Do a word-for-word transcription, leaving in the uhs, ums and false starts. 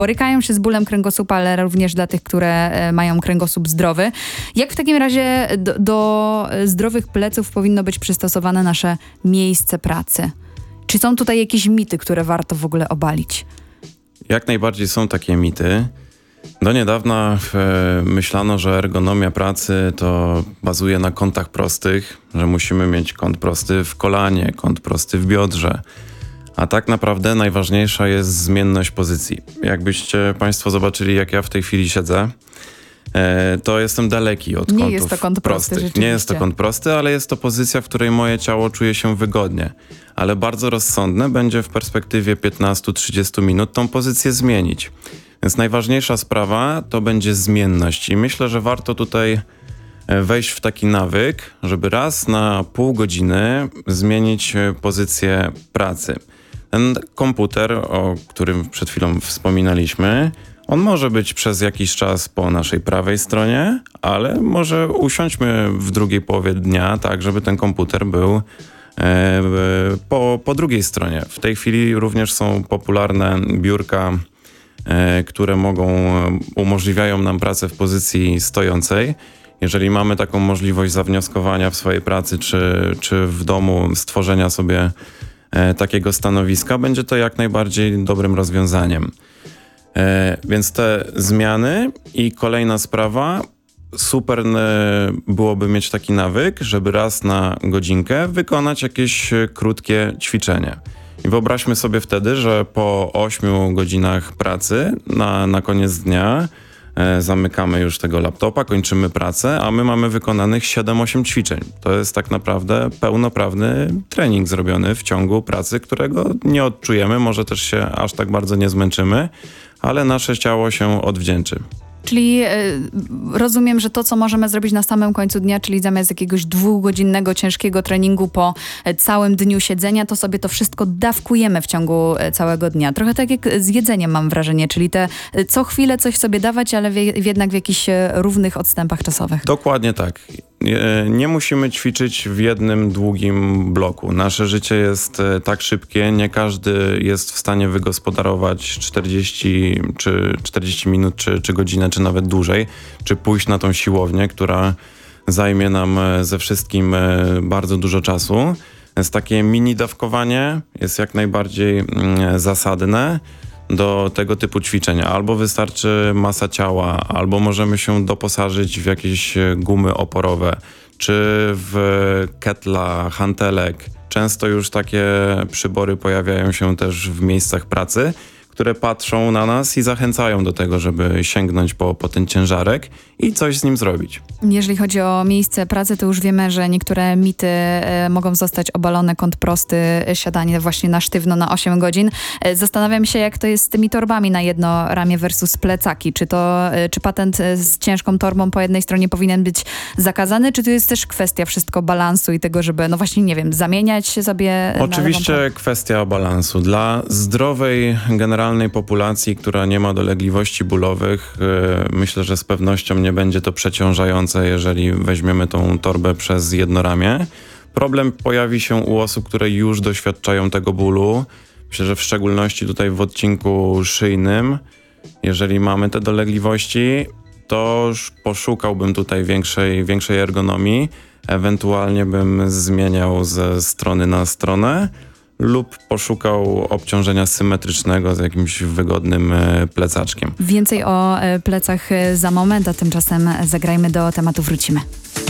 borykają się z bólem kręgosłupa, ale również dla tych, które mają kręgosłup zdrowy. Jak w takim razie do, do zdrowych pleców powinno być przystosowane nasze miejsce pracy? Czy są tutaj jakieś mity, które warto w ogóle obalić? Jak najbardziej są takie mity. Do niedawna e, myślano, że ergonomia pracy to bazuje na kątach prostych, że musimy mieć kąt prosty w kolanie, kąt prosty w biodrze. A tak naprawdę najważniejsza jest zmienność pozycji. Jakbyście Państwo zobaczyli, jak ja w tej chwili siedzę, e, to jestem daleki od Nie kątów jest to kąt prosty, prostych. rzeczywiście. Nie jest to kąt prosty, ale jest to pozycja, w której moje ciało czuje się wygodnie. Ale bardzo rozsądne będzie w perspektywie piętnastu do trzydziestu minut tą pozycję zmienić. Więc najważniejsza sprawa to będzie zmienność i myślę, że warto tutaj wejść w taki nawyk, żeby raz na pół godziny zmienić pozycję pracy. Ten komputer, o którym przed chwilą wspominaliśmy, on może być przez jakiś czas po naszej prawej stronie, ale może usiądźmy w drugiej połowie dnia tak, żeby ten komputer był e, po, po drugiej stronie. W tej chwili również są popularne biurka, które mogą, umożliwiają nam pracę w pozycji stojącej. Jeżeli mamy taką możliwość zawnioskowania w swojej pracy, czy, czy w domu stworzenia sobie e, takiego stanowiska, będzie to jak najbardziej dobrym rozwiązaniem. E, więc te zmiany i kolejna sprawa, super e, byłoby mieć taki nawyk, żeby raz na godzinkę wykonać jakieś krótkie ćwiczenie. I wyobraźmy sobie wtedy, że po ośmiu godzinach pracy na, na koniec dnia e, zamykamy już tego laptopa, kończymy pracę, a my mamy wykonanych siedem osiem ćwiczeń. To jest tak naprawdę pełnoprawny trening zrobiony w ciągu pracy, którego nie odczujemy, może też się aż tak bardzo nie zmęczymy, ale nasze ciało się odwdzięczy. Czyli y, rozumiem, że to, co możemy zrobić na samym końcu dnia, czyli zamiast jakiegoś dwugodzinnego, ciężkiego treningu po całym dniu siedzenia, to sobie to wszystko dawkujemy w ciągu całego dnia. Trochę tak jak z jedzeniem mam wrażenie, czyli te co chwilę coś sobie dawać, ale w, jednak w jakichś równych odstępach czasowych. Dokładnie tak. Nie, nie musimy ćwiczyć w jednym długim bloku. Nasze życie jest tak szybkie, nie każdy jest w stanie wygospodarować czterdzieści, czy czterdzieści minut, czy, czy godzinę, czy nawet dłużej, czy pójść na tą siłownię, która zajmie nam ze wszystkim bardzo dużo czasu. Więc takie mini dawkowanie jest jak najbardziej zasadne do tego typu ćwiczenia. Albo wystarczy masa ciała, albo możemy się doposażyć w jakieś gumy oporowe, czy w ketla, hantelek. Często już takie przybory pojawiają się też w miejscach pracy, które patrzą na nas i zachęcają do tego, żeby sięgnąć po, po ten ciężarek i coś z nim zrobić. Jeżeli chodzi o miejsce pracy, to już wiemy, że niektóre mity e, mogą zostać obalone. Kąt prosty, siadanie właśnie na sztywno na osiem godzin. E, zastanawiam się, jak to jest z tymi torbami na jedno ramię versus plecaki. Czy to, e, czy patent z ciężką torbą po jednej stronie powinien być zakazany, czy to jest też kwestia wszystko balansu i tego, żeby, no właśnie, nie wiem, zamieniać się sobie Oczywiście na lewą kwestia balansu. Dla zdrowej, generalnej populacji, która nie ma dolegliwości bólowych, yy, myślę, że z pewnością nie będzie to przeciążające, jeżeli weźmiemy tą torbę przez jedno ramię. Problem pojawi się u osób, które już doświadczają tego bólu. Myślę, że w szczególności tutaj w odcinku szyjnym, jeżeli mamy te dolegliwości, to już poszukałbym tutaj większej, większej ergonomii. Ewentualnie bym zmieniał ze strony na stronę lub poszukał obciążenia symetrycznego z jakimś wygodnym plecaczkiem. Więcej o plecach za moment, a tymczasem zagrajmy do tematu, wrócimy.